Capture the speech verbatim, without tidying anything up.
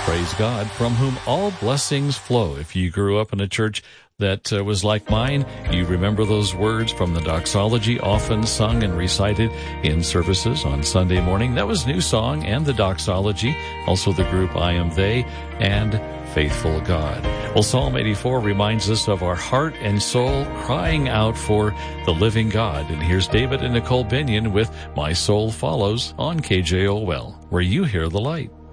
Praise God, from whom all blessings flow. If you grew up in a church that uh, was like mine, you remember those words from the doxology often sung and recited in services on Sunday morning. That was New Song and the doxology, also the group I Am They, and Faithful God. Well, Psalm eighty-four reminds us of our heart and soul crying out for the living God. And here's David and Nicole Binion with My Soul Follows on K J O L, where you hear the light.